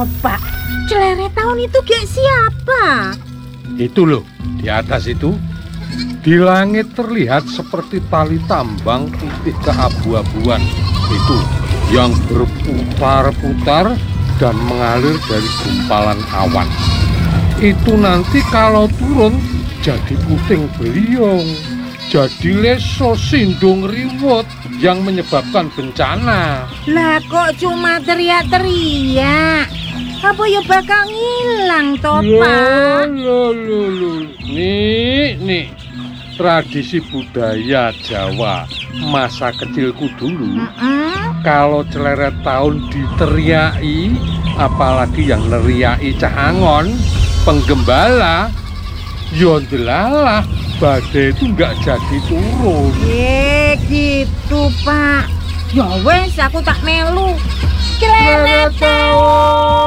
Pak, celere tahun itu kayak siapa? Itu loh, di atas itu. Di langit terlihat seperti tali tambang putih keabu-abuan. Itu yang berputar-putar dan mengalir dari gumpalan awan. Itu nanti kalau turun jadi puting beliung, jadi leso sindung riwut yang menyebabkan bencana. Lah kok cuma teriak-teriak? Apa ya bakal ngilang toh, Pak? Loh. Nih. Tradisi budaya Jawa masa kecilku dulu. Kalau celeret tahun diteriaki, apalagi yang neriaki Cah Angon, penggembala, ya delalah badai itu nggak jadi turun. Gitu, Pak. Ya wes, aku tak melu. Celere tahun.